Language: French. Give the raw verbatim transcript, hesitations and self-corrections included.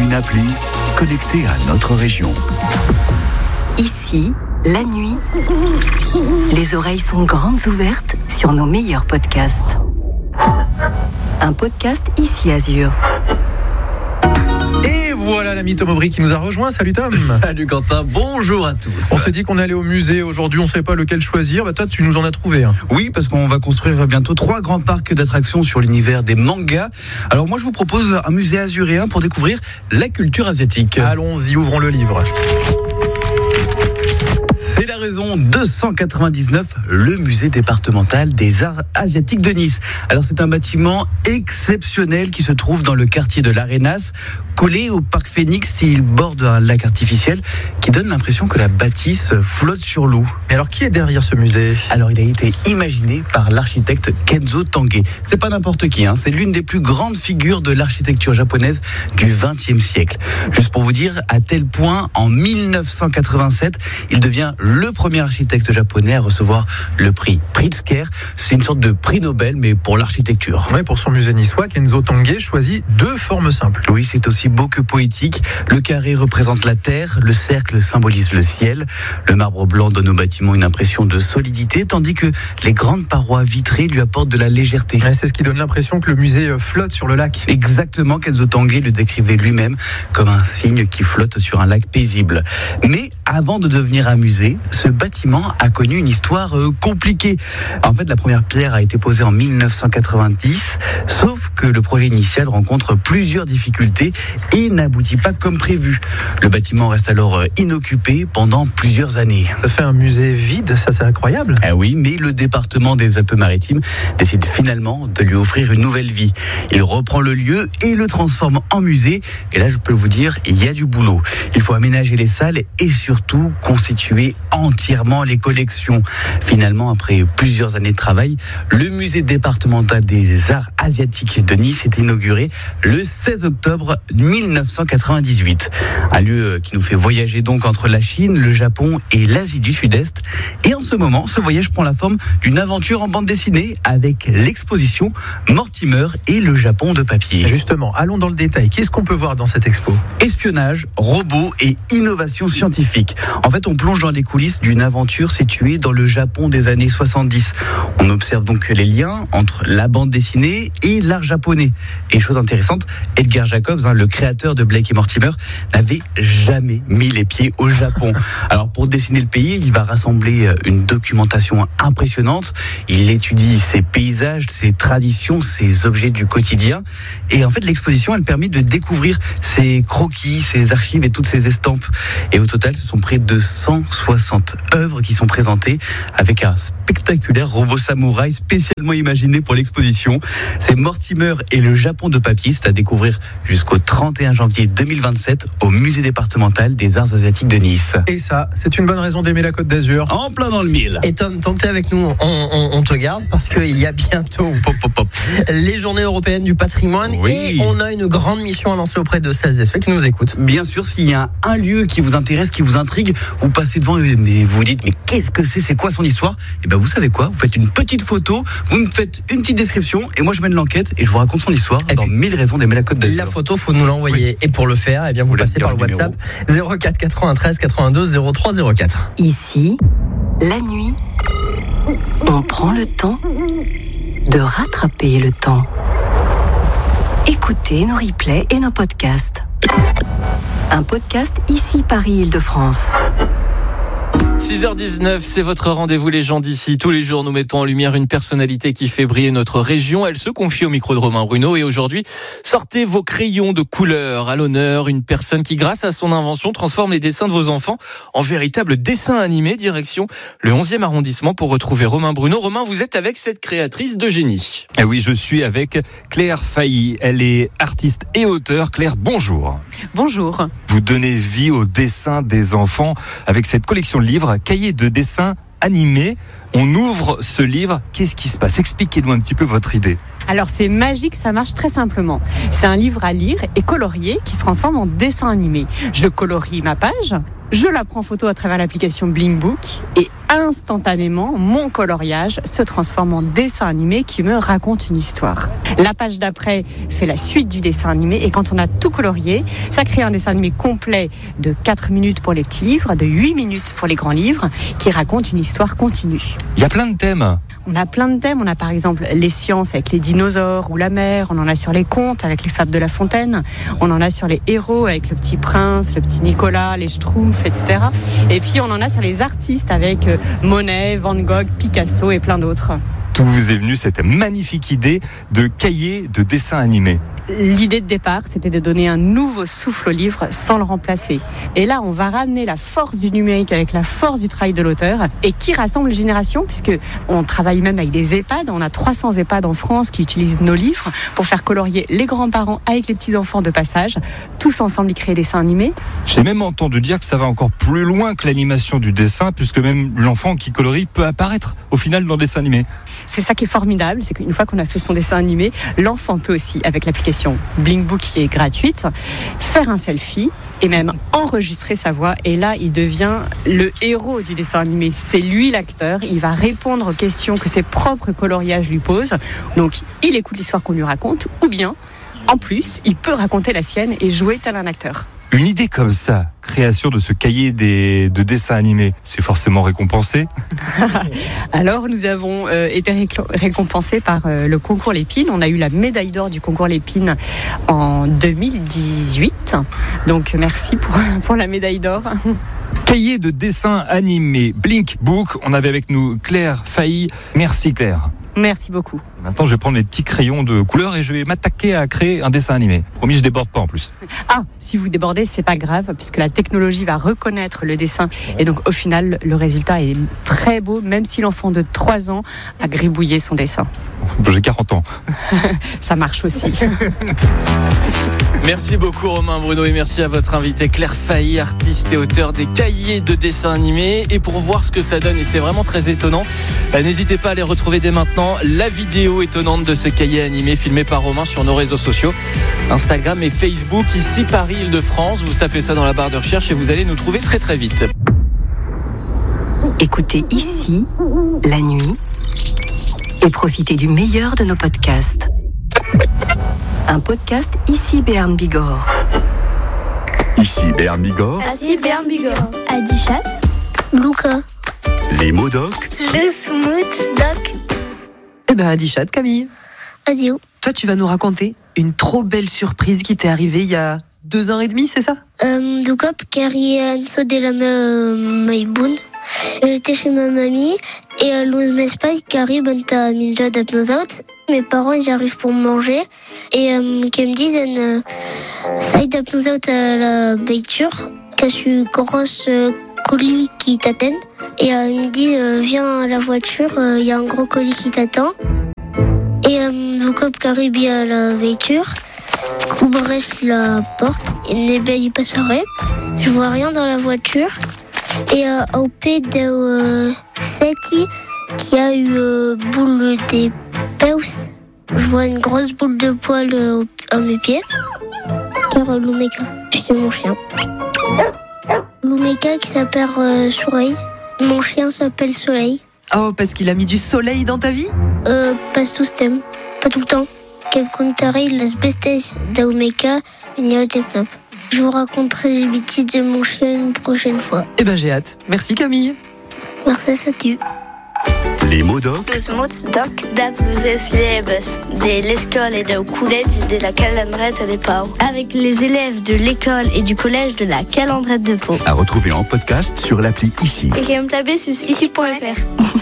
une appli connectée à notre région. Ici, la nuit, les oreilles sont grandes ouvertes sur nos meilleurs podcasts. Un podcast Ici Azur. Et voilà l'ami Tom Aubry qui nous a rejoint. Salut Tom. Salut Quentin, bonjour à tous. On s'est dit qu'on allait au musée aujourd'hui, on ne sait pas lequel choisir. Bah toi tu nous en as trouvé un. Oui, parce qu'on va construire bientôt trois grands parcs d'attractions sur l'univers des mangas. Alors moi je vous propose un musée azuréen pour découvrir la culture asiatique. Allons-y, ouvrons le livre. C'est la raison deux cent quatre-vingt-dix-neuf, le musée départemental des arts asiatiques de Nice. Alors c'est un bâtiment exceptionnel qui se trouve dans le quartier de l'Arenas, collé au parc Phoenix. Il borde un lac artificiel qui donne l'impression que la bâtisse flotte sur l'eau. Mais alors qui est derrière ce musée ? Alors il a été imaginé par l'architecte Kenzo Tange. C'est pas n'importe qui, hein. C'est l'une des plus grandes figures de l'architecture japonaise du vingtième siècle. Juste pour vous dire, à tel point, en mille neuf cent quatre-vingt-sept, il devient le premier architecte japonais à recevoir le prix Pritzker. C'est une sorte de prix Nobel, mais pour l'architecture. Ouais, pour son musée niçois, Kenzo Tange choisit deux formes simples. Oui, c'est aussi beau que poétique. Le carré représente la terre, le cercle symbolise le ciel. Le marbre blanc donne au bâtiment une impression de solidité, tandis que les grandes parois vitrées lui apportent de la légèreté. Ouais, c'est ce qui donne l'impression que le musée flotte sur le lac. Exactement, Kenzo Tange le décrivait lui-même comme un cygne qui flotte sur un lac paisible. Mais avant de devenir un musée, ce bâtiment a connu une histoire euh, compliquée. En fait, la première pierre a été posée en mille neuf cent quatre-vingt-dix, sauf que le projet initial rencontre plusieurs difficultés et n'aboutit pas comme prévu. Le bâtiment reste alors euh, inoccupé pendant plusieurs années. Ça fait un musée vide, ça c'est incroyable. Ah oui, mais le département des Alpes-Maritimes décide finalement de lui offrir une nouvelle vie. Il reprend le lieu et le transforme en musée. Et là, je peux vous dire, il y a du boulot. Il faut aménager les salles et surtout constituer entièrement les collections. Finalement, après plusieurs années de travail, le musée départemental des arts asiatiques de Nice est inauguré le seize octobre mille neuf cent quatre-vingt-dix-huit. Un lieu qui nous fait voyager donc entre la Chine, le Japon et l'Asie du Sud-Est. Et en ce moment, ce voyage prend la forme d'une aventure en bande dessinée avec l'exposition Mortimer et le Japon de papier. Justement, allons dans le détail. Qu'est-ce qu'on peut voir dans cette expo ? Espionnage, robots et innovation scientifique. En fait, on plonge dans les coulisses d'une aventure située dans le Japon des années soixante-dix. On observe donc les liens entre la bande dessinée et l'art japonais. Et chose intéressante, Edgar Jacobs, hein, le créateur de Blake et Mortimer, n'avait jamais mis les pieds au Japon. Alors pour dessiner le pays, il va rassembler une documentation impressionnante. Il étudie ses paysages, ses traditions, ses objets du quotidien. Et en fait, l'exposition, elle permet de découvrir ses croquis, ses archives et toutes ses estampes. Et au total, ce sont près de cent soixante œuvres qui sont présentées avec un spectaculaire robot samouraï spécialement imaginé pour l'exposition. C'est Mortimer et le Japon de papier. C'est à découvrir jusqu'au trente et un janvier deux mille vingt-sept au musée départemental des arts asiatiques de Nice. Et ça, c'est une bonne raison d'aimer la Côte d'Azur. En plein dans le mille. Et Tom, tant que t'es avec nous, on, on, on te garde parce qu'il y a bientôt pop, pop, pop. les journées européennes du patrimoine. Oui. Et on a une grande mission à lancer auprès de celles et ceux qui nous écoutent. Bien sûr, s'il y a un lieu qui vous intéresse, qui vous intrigue, vous passez devant et vous vous dites mais qu'est-ce que c'est, c'est quoi son histoire ? Et ben vous savez quoi, vous faites une petite photo, vous me faites une petite description et moi je mène l'enquête et je vous raconte son histoire et dans puis, mille raisons d'aimer la Côte d'Azur. La photo, faut nous l'envoyer. Oui. Et pour le faire, eh bien vous, vous passez par le WhatsApp zéro quatre quatre-vingt-treize quatre-vingt-deux zéro trois zéro quatre. Ici, la nuit, on prend le temps de rattraper le temps. Écoutez nos replays et nos podcasts. Un podcast Ici Paris-Île-de-France. six heures dix-neuf, c'est votre rendez-vous les gens d'ici. Tous les jours, nous mettons en lumière une personnalité qui fait briller notre région. Elle se confie au micro de Romain Bruno. Et aujourd'hui, sortez vos crayons de couleur. À l'honneur, une personne qui, grâce à son invention, transforme les dessins de vos enfants en véritables dessins animés. Direction le onzième arrondissement pour retrouver Romain Bruno. Romain, vous êtes avec cette créatrice de génie. Eh oui, je suis avec Claire Failly. Elle est artiste et auteure. Claire, bonjour. Bonjour. Vous donnez vie au dessin des enfants avec cette collection de livres, cahier de dessins animés. On ouvre ce livre. Qu'est-ce qui se passe ? Expliquez-nous un petit peu votre idée. Alors c'est magique, ça marche très simplement. C'est un livre à lire et colorier qui se transforme en dessin animé. Je colorie ma page, je la prends en photo à travers l'application Blinkbook et instantanément, mon coloriage se transforme en dessin animé qui me raconte une histoire. La page d'après fait la suite du dessin animé et quand on a tout colorié, ça crée un dessin animé complet de quatre minutes pour les petits livres, de huit minutes pour les grands livres, qui raconte une histoire continue. Il y a plein de thèmes. On a plein de thèmes. On a par exemple les sciences avec les dinosaures ou la mer. On en a sur les contes avec les fables de La Fontaine. On en a sur les héros avec le petit prince, le petit Nicolas, les Schtroumpfs, et cetera. Et puis on en a sur les artistes avec Monet, Van Gogh, Picasso et plein d'autres. D'où vous est venue cette magnifique idée de cahier de dessin animé? L'idée de départ, c'était de donner un nouveau souffle au livre sans le remplacer. Et là, on va ramener la force du numérique avec la force du travail de l'auteur et qui rassemble les générations, puisque on travaille même avec des EHPAD. On a trois cents EHPAD en France qui utilisent nos livres pour faire colorier les grands-parents avec les petits-enfants de passage. Tous ensemble, ils créent des dessins animés. J'ai même entendu dire que ça va encore plus loin que l'animation du dessin, puisque même l'enfant qui colorie peut apparaître au final dans le dessin animé. C'est ça qui est formidable, c'est qu'une fois qu'on a fait son dessin animé, l'enfant peut aussi, avec l'application Blinkbook qui est gratuite, faire un selfie et même enregistrer sa voix. Et là, il devient le héros du dessin animé. C'est lui l'acteur. Il va répondre aux questions que ses propres coloriages lui posent. Donc, il écoute l'histoire qu'on lui raconte, ou bien, en plus, il peut raconter la sienne et jouer tel un acteur. Une idée comme ça, création de ce cahier des, de dessins animés, c'est forcément récompensé? Alors, nous avons euh, été récl- récompensés par euh, le concours Lépine. On a eu la médaille d'or du concours Lépine en deux mille dix-huit. Donc, merci pour, pour la médaille d'or. Cahier de dessin animé, Blinkbook. On avait avec nous Claire Failly. Merci Claire. Merci beaucoup. Maintenant, je vais prendre mes petits crayons de couleur et je vais m'attaquer à créer un dessin animé. Promis, je déborde pas en plus. Ah, si vous débordez, c'est pas grave, puisque la technologie va reconnaître le dessin. Et donc, au final, le résultat est très beau, même si l'enfant de trois ans a gribouillé son dessin. J'ai quarante ans. Ça marche aussi. Merci beaucoup Romain Bruno et merci à votre invité Claire Failly, artiste et auteur des cahiers de dessins animés. Et pour voir ce que ça donne, et c'est vraiment très étonnant, n'hésitez pas à les retrouver dès maintenant, la vidéo étonnante de ce cahier animé filmé par Romain sur nos réseaux sociaux, Instagram et Facebook, ici Paris, Île-de-France. Vous tapez ça dans la barre de recherche et vous allez nous trouver très très vite. Écoutez ici, la nuit, et profitez du meilleur de nos podcasts. Un podcast ici Béarn Bigorre. Ici Béarn Bigorre. Ici Béarn Bigorre. Adichat. Luca. Les mots doc. Le smooth doc. Eh ben, Adichat, Camille. Adio. Toi, tu vas nous raconter une trop belle surprise qui t'est arrivée il y a deux ans et demi, c'est ça? Euh, du coup, Carrie Anso de la Maïboun. J'étais chez ma mamie et à l'ose m'espace Carrie Banta Minja d'Apnosaut. Mes parents, ils arrivent pour manger et euh, qu'ils me disent euh, ça y d'Apnosaut à la beiture, qu'est-ce que grosse euh, colis qui t'attend. Et euh, ils me disent euh, viens à la voiture, il euh, y a un gros colis qui t'attend. Et euh, du coup, Carrie vient à la voiture, couvre la porte, et il passerait. Je vois rien dans la voiture. Et euh, au pied de euh, Seti, qui a eu euh, boule des peus, je vois une grosse boule de poils euh, à mes pieds. Car euh, Lumeka, c'était mon chien. Lumeka qui s'appelle euh, Soleil. Mon chien s'appelle Soleil. Oh, parce qu'il a mis du soleil dans ta vie? Euh, pas tout le temps. Pas tout le temps. Quelqu'un las bestes d'Aumeka, il n'y a pas de. Je vous raconterai les bêtises de mon chien une prochaine fois. Eh ben, j'ai hâte. Merci, Camille. Merci, salut. Les mots doc. Los mots doc d'Aplouzes Leves de l'école et de collège de la Calandrette de Pau. Avec les élèves de l'école et du collège de la Calandrette de Pau. À retrouver en podcast sur l'appli Ici. Et qui me taper sur ici point f r.